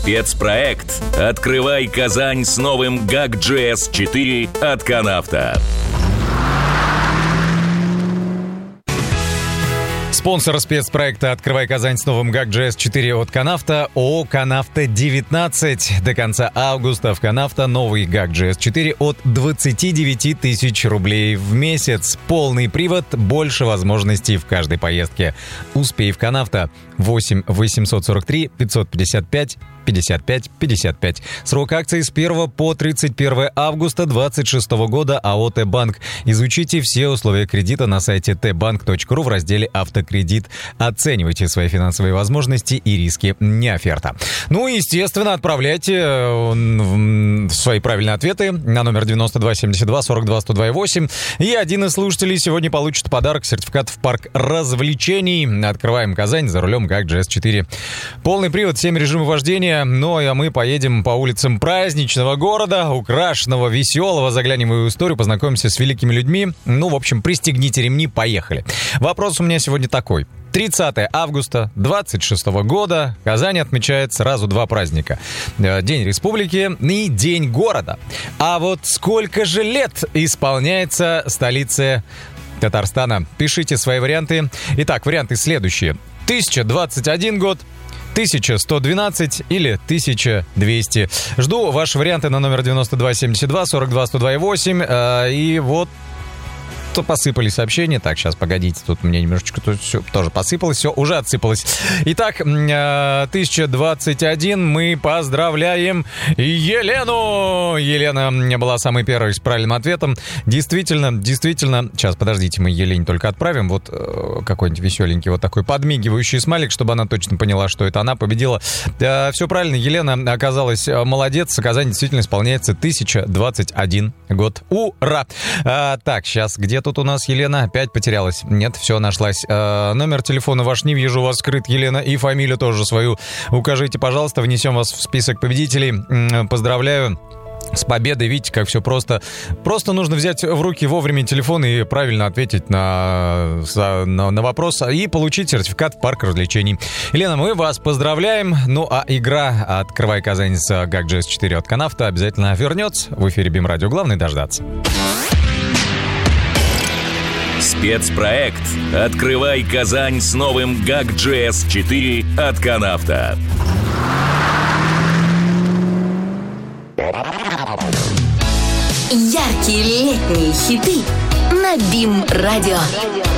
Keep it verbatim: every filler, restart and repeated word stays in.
Спецпроект «Открывай Казань» с новым гак джи эс четыре от Канавто. Спонсор спецпроекта «Открывай Казань» с новым гак джи эс четыре от Канавто ООО «Канавто девятнадцать». До конца августа в Канавто новый гак джи эс четыре от двадцать девять тысяч рублей в месяц. Полный привод, больше возможностей в каждой поездке. Успей в Канавто. восемь восемьсот сорок три пятьсот пятьдесят пять пятьдесят пять пятьдесят пять. Срок акции с первого по тридцать первое августа двадцать шестого года. АО «Т-банк». Изучите все условия кредита на сайте тэ банк точка ру в разделе «Автокредит». Оценивайте свои финансовые возможности и риски, не оферта. Ну и, естественно, отправляйте свои правильные ответы на номер девяносто два семьдесят два сорок два сто два восемь. И один из слушателей сегодня получит подарок — сертификат в парк развлечений. Открываем Казань, за рулем гак джи эс четыре. Полный привод, семь режимов вождения. Ну, а мы поедем по улицам праздничного города, украшенного, веселого. Заглянем в его историю, познакомимся с великими людьми. Ну, в общем, пристегните ремни, поехали. Вопрос у меня сегодня такой. тридцатое августа двадцать шестого года Казань отмечает сразу два праздника. День Республики и День города. А вот сколько же лет исполняется столице Татарстана? Пишите свои варианты. Итак, варианты следующие. тысяча двадцать один год, тысяча сто двенадцать или тысяча двести. Жду ваши варианты на номер девяносто два семьдесят два сорок два сто два восемь. И вот посыпались сообщения. Так, сейчас, погодите, тут мне немножечко тут все тоже посыпалось, все уже отсыпалось. Итак, тысяча двадцать один мы поздравляем Елену. Елена была самой первой с правильным ответом. Действительно, действительно. Сейчас, подождите, мы Елене только отправим. Вот какой-нибудь веселенький вот такой подмигивающий смайлик, чтобы она точно поняла, что это она победила. Все правильно, Елена оказалась молодец. Казань действительно исполняется тысяча двадцать один год. Ура! А, так, сейчас, где тут у нас Елена? Опять потерялась. Нет, все, нашлась. А, номер телефона ваш не вижу, у вас скрыт, Елена, и фамилию тоже свою укажите, пожалуйста, внесем вас в список победителей. Поздравляю с победой. Видите, как все просто. Просто нужно взять в руки вовремя телефон и правильно ответить на, на, на вопрос и получить сертификат в парк развлечений. Елена, мы вас поздравляем. Ну, а игра «Открывай Казань» с гак джи эс четыре от Канавто обязательно вернется в эфире БИМ-радио. Главное дождаться. Спецпроект «Открывай Казань» с новым гак джи эс четыре от Канавто. Яркие летние хиты на БИМ-радио.